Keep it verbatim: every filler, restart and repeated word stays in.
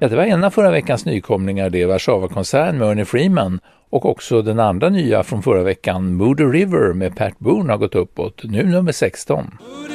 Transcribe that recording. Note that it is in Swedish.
Ja, det var en av förra veckans nykomlingar, det är Warszawa-konsert med Ernie Freeman, och också den andra nya från förra veckan, Moody River med Pat Boone, har gått uppåt, nu nummer sexton.